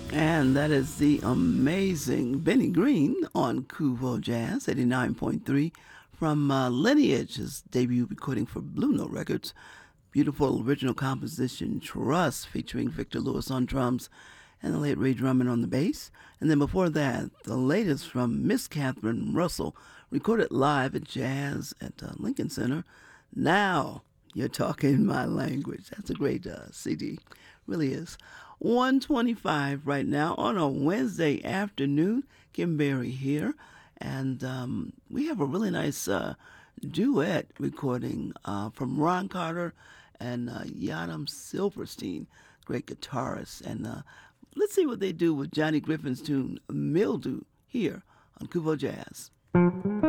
And that is the amazing Benny Green on Kuvo Jazz 89.3 from Lineage, his debut recording for Blue Note Records. Beautiful original composition, Trust, featuring Victor Lewis on drums and the late Ray Drummond on the bass. And then before that, the latest from Miss Catherine Russell, recorded live at Jazz at Lincoln Center. Now you're talking my language. That's a great CD, really is. 125 right now on a Wednesday afternoon. Kim Berry here, and we have a really nice duet recording from Ron Carter and Yadam Silverstein, great guitarist. And let's see what they do with Johnny Griffin's tune Mildew here on Kuvo Jazz.